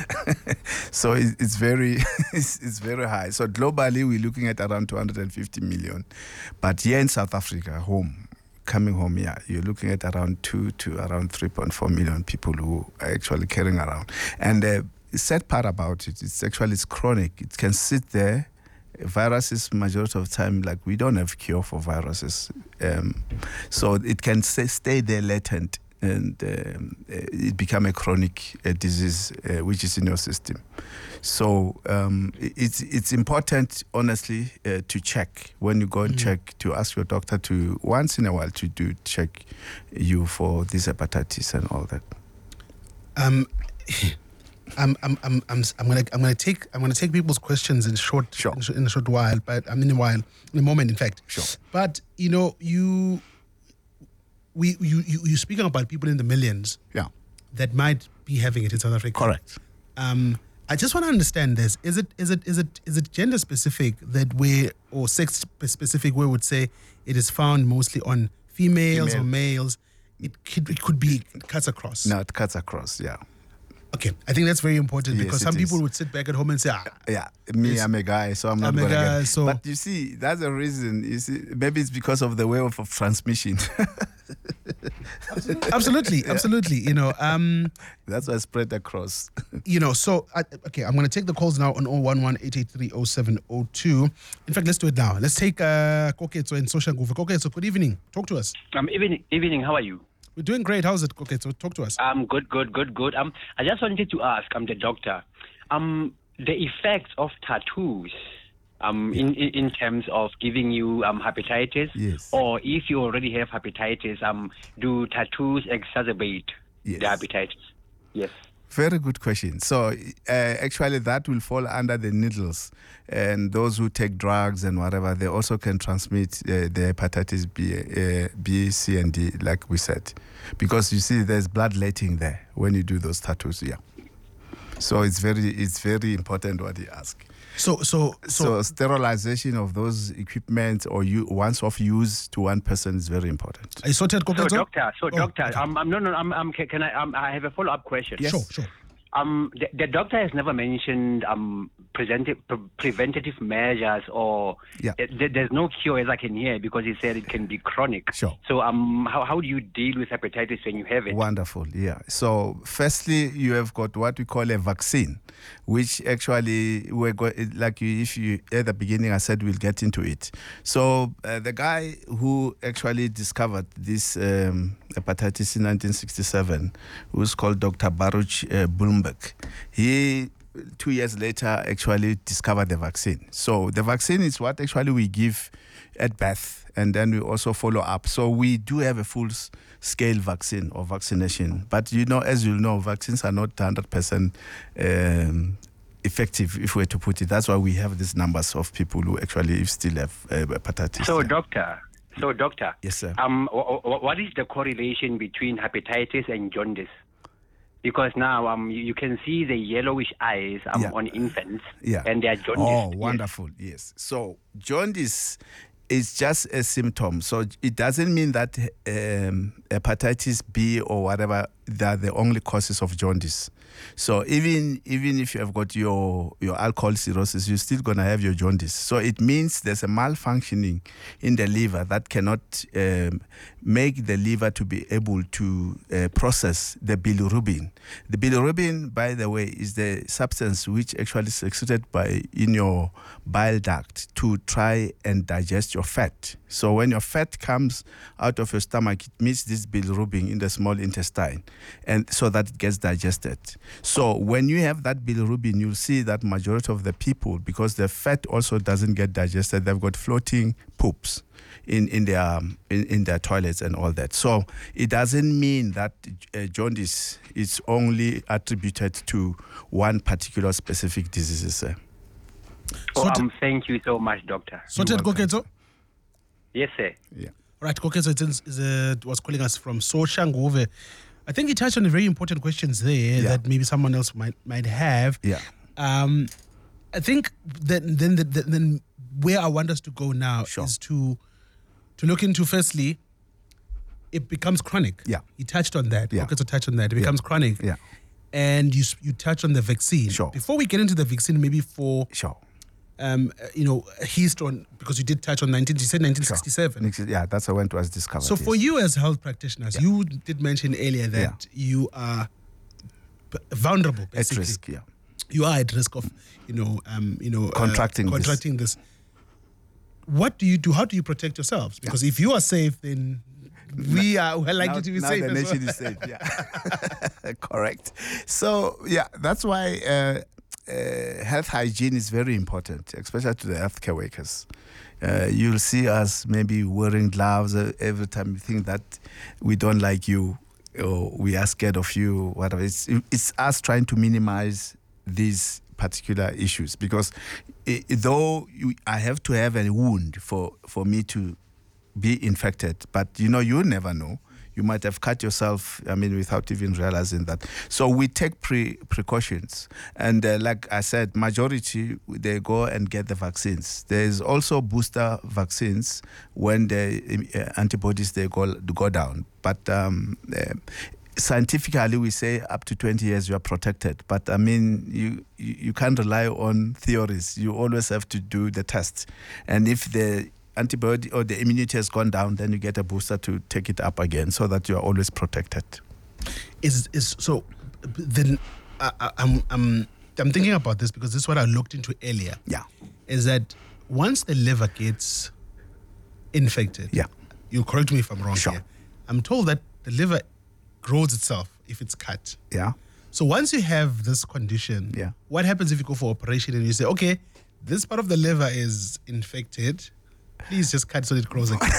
So it, it's very it's, it's very high. So globally, we're looking at around two hundred fifty million, but here in South Africa, home. Coming home, yeah, you're looking at around two to around three point four million people who are actually carrying around. And the sad part about it, it's actually it's chronic. It can sit there. Viruses, majority of the time, like we don't have cure for viruses, um, so it can stay, stay there latent, and um, it become a chronic uh, disease uh, which is in your system. So um, it's it's important, honestly, uh, to check when you go and Mm. check, to ask your doctor to once in a while to do check you for this hepatitis and all that. Um, I'm I'm I'm I'm I'm gonna I'm gonna take I'm gonna take people's questions in short Sure. in, sh- in a short while, but I mean in a while in a moment, in fact. Sure. But you know you. We you you you speaking about people in the millions. Yeah. That might be having it in South Africa. Correct. Um, I just want to understand this. Is it is it is it is it gender specific that we or sex spe- specific we would say it is found mostly on females Female. or males? It could it could be it cuts across. No, it cuts across. Yeah. Okay, I think that's very important Yes, because it some people is. would sit back at home and say, ah, Yeah, me, Yes. I'm a guy, so I'm not I'm a gonna guy, get. so- But you see, that's the reason. You see, maybe it's because of the way of, of transmission. absolutely, absolutely. You know, um, That's why I spread across. you know. So I, okay, I'm going to take the calls now on oh one one, eight eight three, oh seven oh two. In fact, let's do it now. Let's take uh, Koketso in Soshanguve. Koketso, good evening. Talk to us. Um, evening, evening. How are you? We're doing great. How's it, Koketso? Talk to us. Um, good, good, good, good. Um, I just wanted to ask, I'm the doctor. Um, the effects of tattoos. Um, in, in in terms of giving you um hepatitis, Yes. or if you already have hepatitis, um, do tattoos exacerbate Yes. the hepatitis? Yes. Very good question. So, uh, actually, that will fall under the needles, and those who take drugs and whatever, they also can transmit uh, the hepatitis B, uh, B, C, and D, like we said, because you see, there's bloodletting there when you do those tattoos. Yeah. So it's very, it's very important what you ask. So, so, So, so, sterilization of those equipment or you once off use to one person is very important. are you sorted, So, Koketso? doctor, so Oh, doctor, okay. um, um, no, no, um, um, can, can I, um, I have a follow-up question. Sure, sure. Um, the, the doctor has never mentioned um preventive, pre- preventative measures, or Yeah. th- there's no cure, as I can hear, because he said it can be chronic. Sure. So um, how, how do you deal with hepatitis when you have it? Wonderful, yeah. So, firstly, you have got what we call a vaccine, which actually, we're go- like you, if you at the beginning, I said we'll get into it. So, uh, the guy who actually discovered this um, hepatitis in nineteen sixty-seven, who's called Doctor Baruch uh, Blumberg, he two years later actually discovered the vaccine. So the vaccine is what actually we give at birth, and then we also follow up. So we do have a full scale vaccine or vaccination. But you know, as you know, vaccines are not one hundred percent um, effective, if we were to put it. That's why we have these numbers of people who actually still have uh, hepatitis. So, doctor, so doctor, yes, sir. Um, w- w- what is the correlation between hepatitis and jaundice? Because now um, you, you can see the yellowish eyes um, Yeah. on infants, Yeah. and they are jaundice. Oh, Yes. wonderful. Yes. So jaundice is just a symptom. So it doesn't mean that um, hepatitis B or whatever, they're the only causes of jaundice. So even even if you have got your, your alcohol cirrhosis, you're still going to have your jaundice. So it means there's a malfunctioning in the liver that cannot um, make the liver to be able to uh, process the bilirubin. The bilirubin, by the way, is the substance which actually is excreted by in your bile duct to try and digest your fat. So when your fat comes out of your stomach, it meets this bilirubin in the small intestine, and so that it gets digested. So when you have that bilirubin, you'll see that majority of the people, because the fat also doesn't get digested, they've got floating poops in, in their um, in, in their toilets and all that. So it doesn't mean that uh, jaundice is only attributed to one particular specific disease. Uh. Oh, um, thank you so much, doctor. Sorted, Koketo? Yes, sir. Yeah. Right, Koketo is, is, uh, was calling us from Soshangove. I think he touched on very important questions there Yeah. that maybe someone else might might have. Yeah. Um, I think that then the, the, then where I want us to go now is to to look into, firstly, it becomes chronic. Yeah. He touched on that. Yeah. Koketo touched on that. It becomes chronic. Yeah. And you s- you touched on the vaccine. Sure. Before we get into the vaccine, maybe for sure. Um, uh, you know, a history on, because you did touch on nineteen. You said nineteen sixty-seven. Yeah, that's when it was discovered. So for yes. you as health practitioners, Yeah. you did mention earlier that Yeah. you are p- vulnerable, At basically. risk, yeah. You are at risk of, you know, um, you know, uh, Contracting this. contracting this. What do you do? How do you protect yourselves? Because if you are safe, then we are we're likely now, to be now safe the as nation well. is safe. Yeah, correct. So yeah, that's why uh, uh, health hygiene is very important, especially to the healthcare workers. Uh, you'll see us maybe wearing gloves uh, every time you think that we don't like you or we are scared of you. Whatever. It's it's us trying to minimize these particular issues, because i though you, I have to have a wound for for me to be infected, but you know, you never know. You might have cut yourself, I mean, without even realizing that. So we take pre precautions. And uh, like I said, majority, they go and get the vaccines. There's also booster vaccines when the uh, antibodies, they go, go down. But um, uh, scientifically, we say up to twenty years you are protected. But I mean, you, you, you can't rely on theories. You always have to do the test. And if the antibody or the immunity has gone down, then you get a booster to take it up again, so that you are always protected. Is is so? Then I, I, I'm I'm I'm thinking about this because this is what I looked into earlier. Yeah, is that once the liver gets infected? Yeah, you correct me if I'm wrong. Sure. Here. I'm told that the liver grows itself if it's cut. Yeah. So once you have this condition, yeah, what happens if you go for operation and you say, okay, this part of the liver is infected, please just cut so it grows again.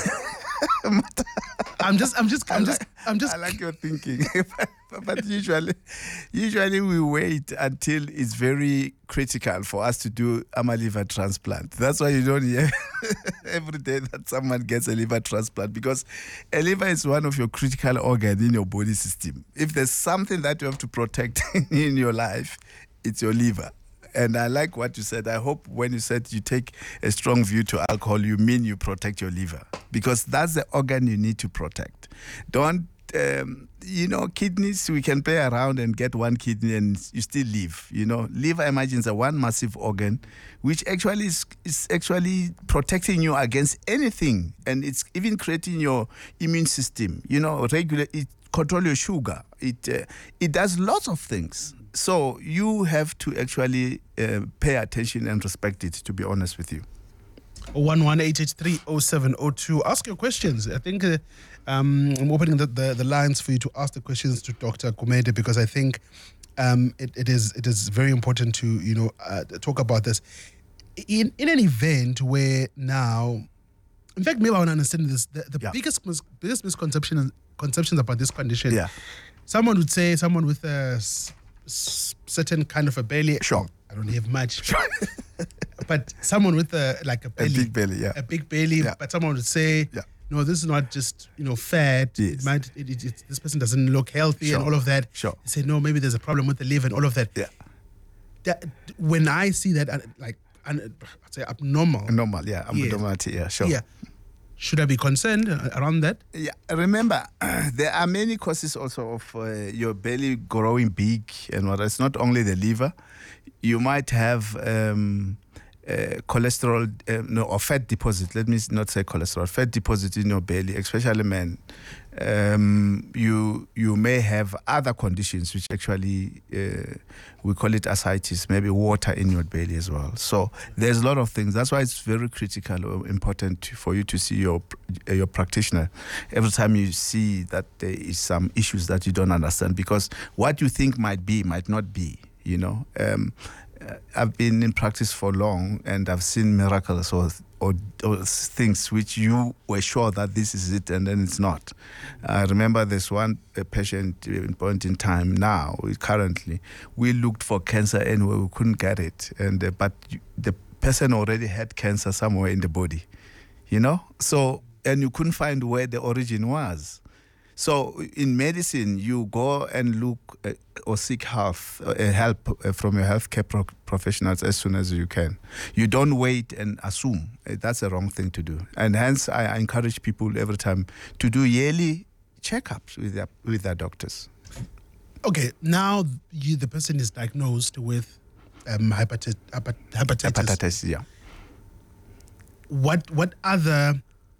I'm just, I'm just, I'm just, I'm just. I like your thinking, but, but usually, usually we wait until it's very critical for us to do a liver transplant. That's why you don't hear every day that someone gets a liver transplant, because a liver is one of your critical organs in your body system. If there's something that you have to protect in your life, it's your liver. And I like what you said. I hope when you said you take a strong view to alcohol, you mean you protect your liver, because that's the organ you need to protect. Don't um, you know, kidneys, we can play around and get one kidney and you still live. You know, liver, imagine, is a one massive organ, which actually is, is actually protecting you against anything. And it's even creating your immune system, you know, regulate, it control your sugar. It, uh, it does lots of things. So you have to actually uh, pay attention and respect it, to be honest with you. one one eight eight three oh seven oh two. Ask your questions. I think uh, um, I'm opening the, the, the lines for you to ask the questions to Doctor Gumede, because I think um, it, it is it is very important to you know uh, talk about this. In in an event where now, in fact, maybe I want to understand this. The, the yeah. biggest mis- biggest misconception conceptions about this condition. Yeah. Someone would say someone with a s- s- certain kind of a belly. Sure. I don't have much. Sure. But someone with a like a belly, a big belly, yeah, a big belly. Yeah. But someone would say, yeah. no, this is not just you know fat. Yes. It might, it, it, it, this person doesn't look healthy Sure. and all of that. Sure. They say no, maybe there's a problem with the liver and all of that. Yeah. That, when I see that, uh, like, uh, I'd say abnormal. Normal, yeah, abnormality, yeah, sure. Yeah. Should I be concerned around that? Yeah. Remember, uh, there are many causes also of uh, your belly growing big, and what. It's not only the liver. You might have um, uh, cholesterol, uh, no, or fat deposit. Let me not say cholesterol. Fat deposit in your belly, especially men. Um, you you may have other conditions which actually uh, we call it ascites, maybe water in your belly as well. So there's a lot of things. That's why it's very critical or important for you to see your uh, your practitioner every time you see that there is some issues that you don't understand, because what you think might be might not be. You know, um, I've been in practice for long, and I've seen miracles or, or or things which you were sure that this is it, and then it's not. I remember there's one a patient in point in time now. We currently, we looked for cancer anywhere, we couldn't get it, and uh, but the person already had cancer somewhere in the body. You know, so and you couldn't find where the origin was. So in medicine, you go and look uh, or seek health, uh, help uh, from your healthcare pro- professionals as soon as you can. You don't wait and assume. Uh, that's the wrong thing to do. And hence, I, I encourage people every time to do yearly checkups with their with their doctors. Okay, now you, the person is diagnosed with um, hepatit- hepat- hepatitis. Hepatitis, yeah. What what other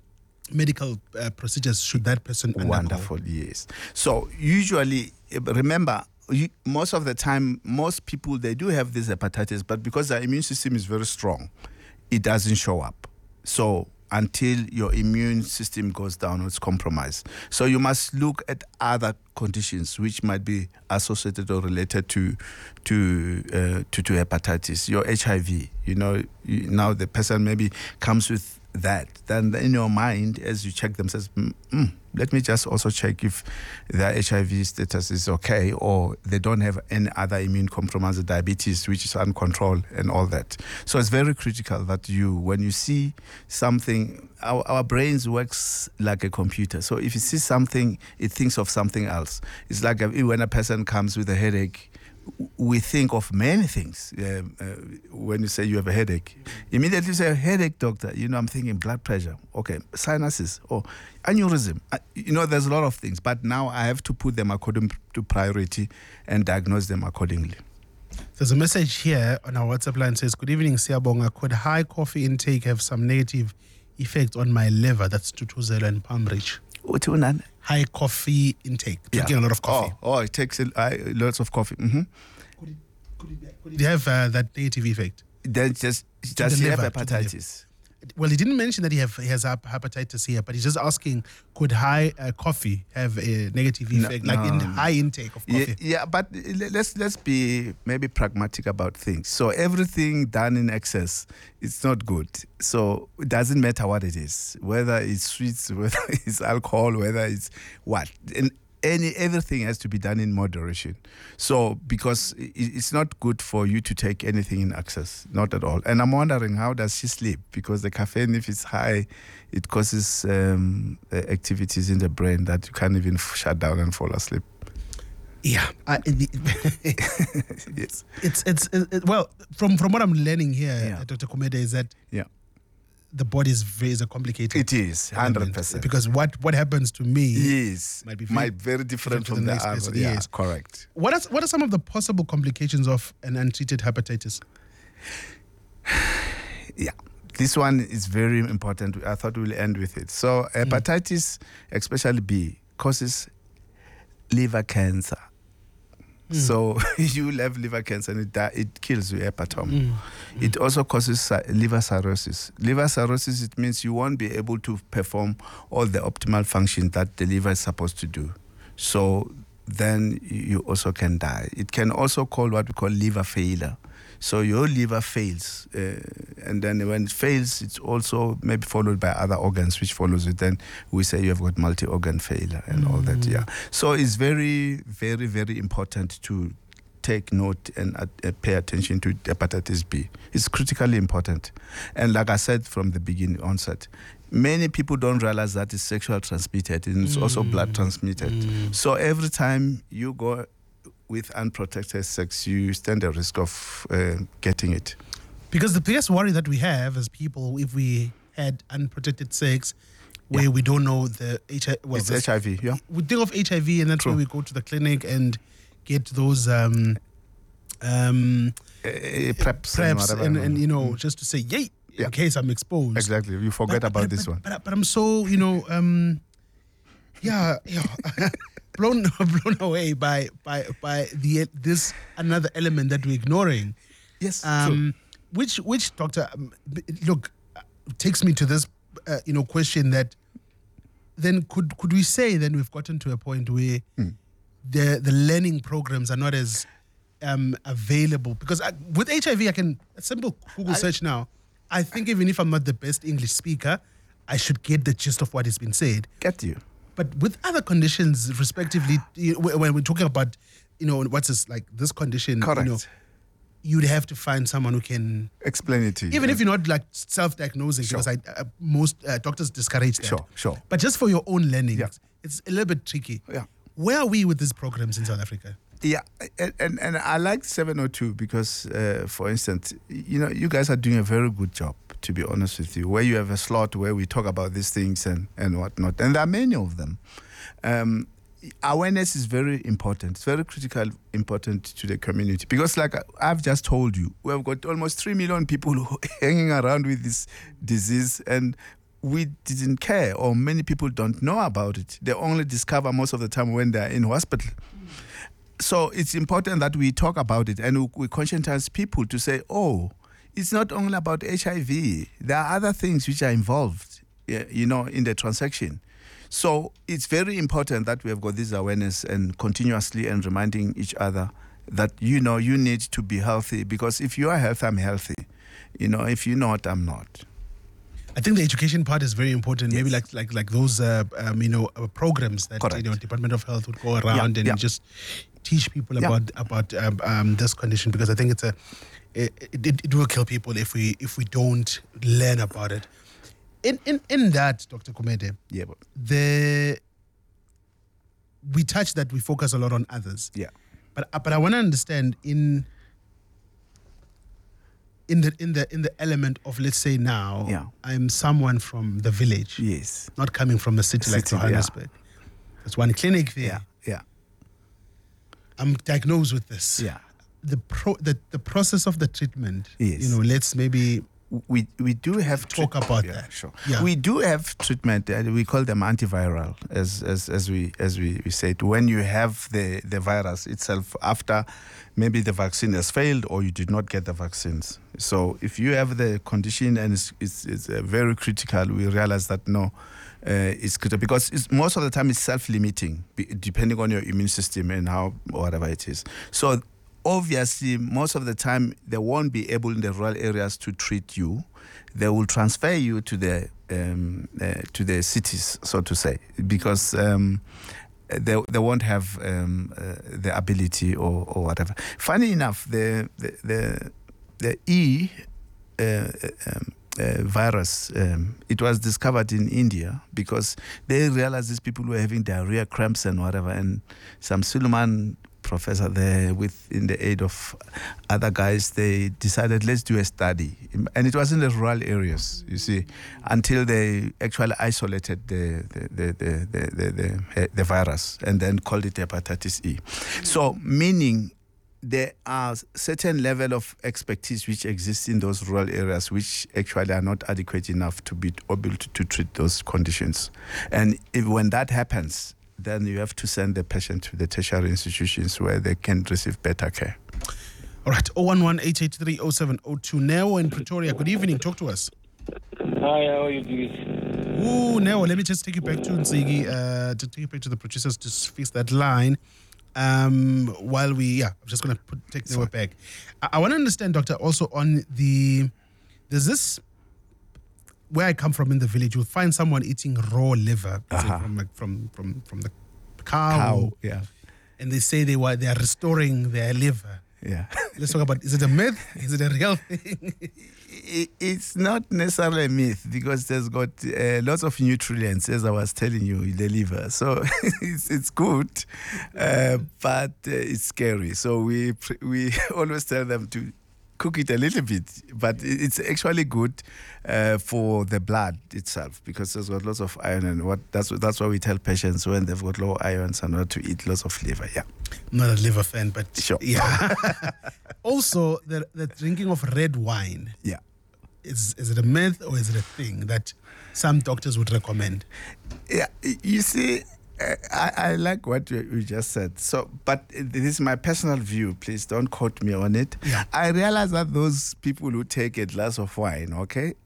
medical uh, procedures should that person undergo? Wonderful, yes. So usually, remember, you, most of the time, most people, they do have this hepatitis, but because their immune system is very strong, it doesn't show up. So until your immune system goes down or it's compromised. So you must look at other conditions which might be associated or related to to uh, to, to hepatitis. Your H I V, you know, you, now the person maybe comes with that, then in your mind, as you check them, says, mm, mm, let me just also check if their H I V status is okay, or they don't have any other immune compromise, diabetes, which is uncontrolled, and all that. So it's very critical that you, when you see something, our, our brains works like a computer. So if you see something, it thinks of something else. It's like a, when a person comes with a headache, we think of many things. Uh, uh, when you say you have a headache, immediately you say, headache, doctor. You know, I'm thinking blood pressure. Okay, sinuses or aneurysm. Uh, you know, there's a lot of things. But now I have to put them according to priority and diagnose them accordingly. There's a message here on our WhatsApp line says, good evening, Siyabonga. Could high coffee intake have some negative effect on my liver? That's Tutuzela and Palm Ridge. What you want? High coffee intake, drinking yeah. a lot of coffee. Oh, oh it takes a, uh, lots of coffee. Mm-hmm. Could, it, could, it, could it have uh, that negative effect? Then just does he have hepatitis? Well, he didn't mention that he have he has hepatitis here, but he's just asking, could high uh, coffee have a negative effect, no, like no. in high intake of coffee? Yeah, yeah, but let's let's be maybe pragmatic about things. So everything done in excess, it's not good. So it doesn't matter what it is, whether it's sweets, whether it's alcohol, whether it's what. And Any everything has to be done in moderation. So because it's not good for you to take anything in excess, not at all. And I'm wondering, how does she sleep? Because the caffeine, if it's high, it causes um, activities in the brain that you can't even shut down and fall asleep. Yeah, uh, yes. It's it's it, well from from what I'm learning here, yeah. Doctor Gumede, is that yeah. the body is very is a complicated. It is hundred percent because what what happens to me yes might be very, might very different from the, the other. Person. Yeah, yes, correct. What are what are some of the possible complications of an untreated hepatitis? Yeah. This one is very important. I thought we'll end with it. So hepatitis, mm. especially B, causes liver cancer. Mm. So you will have liver cancer and it, die, it kills your hepatome. Mm. Mm. It also causes liver cirrhosis. Liver cirrhosis, it means you won't be able to perform all the optimal function that the liver is supposed to do. So then you also can die. It can also cause what we call liver failure. So your liver fails, uh, and then when it fails, it's also maybe followed by other organs, which follows it. Then we say you have got multi-organ failure and mm. all that. Yeah. So it's very, very, very important to take note and uh, pay attention to hepatitis B. It's critically important, and like I said from the beginning onset, many people don't realize that it's sexual transmitted and it's mm. also blood transmitted. Mm. So every time you go with unprotected sex, you stand a risk of uh, getting it. Because the biggest worry that we have as people, if we had unprotected sex, where yeah. we don't know the H I V, well, it's H I V, yeah. We think of H I V, and that's True. where we go to the clinic and get those um, um, uh, preps, preps and, and, and you know, mm. just to say, yay, yeah. in case I'm exposed. Exactly, you forget but, about but, this but, one. But, but I'm so, you know, um, yeah, yeah. blown blown away by by by the this another element that we're ignoring. Yes, um, which which doctor um, look takes me to this uh, you know question that then could could we say then we've gotten to a point where mm. the the learning programs are not as um, available, because I, with H I V I can a simple Google I, search now. I think even if I'm not the best English speaker, I should get the gist of what has been said. Get you. But with other conditions, respectively, you know, when we're talking about, you know, what's this, like this condition, Correct. you know, you'd have to find someone who can explain it to you. Even if you're not like self-diagnosing, sure. because I, uh, most uh, doctors discourage that. Sure, sure. But just for your own learning, yeah. it's a little bit tricky. Yeah. Where are we with these programs in South Africa? Yeah, and, and, and I like seven oh two because, uh, for instance, you know, you guys are doing a very good job, to be honest with you, where you have a slot where we talk about these things and, and whatnot. And there are many of them. Um, awareness is very important. It's very critical, important to the community. Because like I've just told you, we have got almost three million people who hanging around with this disease, and we didn't care, or many people don't know about it. They only discover most of the time when they're in hospital. So it's important that we talk about it and we, we conscientize people to say, oh, it's not only about H I V. There are other things which are involved, you know, in the transaction. So it's very important that we have got this awareness and continuously and reminding each other that, you know, you need to be healthy, because if you are healthy, I'm healthy. You know, if you're not, I'm not. I think the education part is very important. Yes. Maybe like like like those uh, um, you know uh, programs that Correct. you know Department of Health would go around yeah, and yeah. just teach people yeah. about about um, um, this condition, because I think it's a it, it, it will kill people if we if we don't learn about it. In in in that, Doctor Kumede, yeah, but the we touch that we focus a lot on others. Yeah, but but I want to understand in. In the in the in the element of, let's say now, yeah. I'm someone from the village, yes, not coming from a city, city like Johannesburg. Yeah. There's one clinic there. Yeah, yeah. I'm diagnosed with this. Yeah. The pro the, the process of the treatment. Yes. You know, let's maybe we we do have talk about yeah, that. Sure. Yeah. We do have treatment. Uh, we call them antiviral, as as as we as we, we said. When you have the the virus itself after maybe the vaccine has failed or you did not get the vaccines. So if you have the condition and it's it's, it's uh, very critical, we realize that no, uh, it's critical, because it's, most of the time it's self-limiting, depending on your immune system and how whatever it is. So obviously, most of the time, they won't be able in the rural areas to treat you. They will transfer you to the um, uh, to the cities, so to say, because um, they they won't have um, uh, the ability or, or whatever. Funny enough, the the the, the E uh, um, uh, virus, um, it was discovered in India because they realized these people were having diarrhea, cramps, and whatever, and some Suleiman professor there, with in the aid of other guys, they decided, let's do a study. And it was in the rural areas, you see, until they actually isolated the the the the the, the, the, the virus and then called it hepatitis E. So meaning there are certain level of expertise which exists in those rural areas which actually are not adequate enough to be able to, to treat those conditions. And if, when that happens, then you have to send the patient to the tertiary institutions where they can receive better care. All right, oh one one, eight eight three, oh seven oh two. Neo in Pretoria, good evening, talk to us. Hi, how are you doing? Ooh, Neo, let me just take you back to Nzigi, uh, to take you back to the producers to fix that line. Um, while we, yeah, I'm just going to take Neo back. I, I want to understand, Doctor, also on the, there's this, where I come from in the village, you'll find someone eating raw liver Uh-huh. from, like, from from from the cow. Cow, yeah. And they say they were they are restoring their liver. Yeah. Let's talk about, is it a myth? Is it a real thing? I- It's not necessarily a myth because there's got uh, lots of nutrients, as I was telling you, in the liver. So it's it's good, uh, but uh, it's scary. So we pr- we always tell them to cook it a little bit, but it- it's actually good uh, for the blood itself because there's got lots of iron, and what that's that's why we tell patients when they've got low irons and not to eat lots of liver. Yeah. Not a liver fan, but sure. Yeah. Also, the the drinking of red wine. Yeah. Is is it a myth or is it a thing that some doctors would recommend? Yeah, you see, uh, I, I like what you, you just said. So, but this is my personal view. Please don't quote me on it. Yeah. I realize that those people who take a glass of wine, okay,